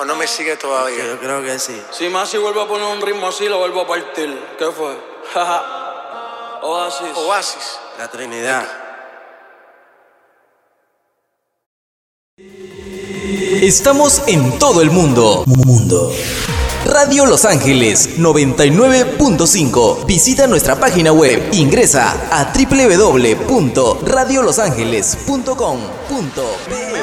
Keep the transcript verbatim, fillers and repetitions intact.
no me sigue todavía. Yo creo que sí. Si Masi vuelve a poner un ritmo así, lo vuelvo a partir. ¿Qué fue? Oasis. Oasis. La Trinidad. Estamos en todo el mundo. Mundo. Radio Los Ángeles noventa y nueve punto cinco. Visita nuestra página web. Ingresa a doble u doble u doble u punto radio los ángeles punto com punto pe.